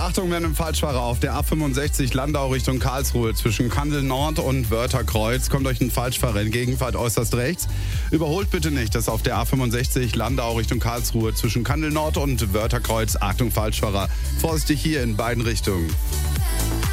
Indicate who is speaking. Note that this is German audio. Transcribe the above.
Speaker 1: Achtung, wenn im Falschfahrer auf der A65 Landau Richtung Karlsruhe zwischen Kandel Nord und Wörtherkreuz kommt euch ein Falschfahrer entgegen, fahrt äußerst rechts. Überholt bitte nicht, dass auf der A65 Landau Richtung Karlsruhe zwischen Kandel Nord und Wörtherkreuz, Achtung Falschfahrer, vorsichtig hier in beiden Richtungen.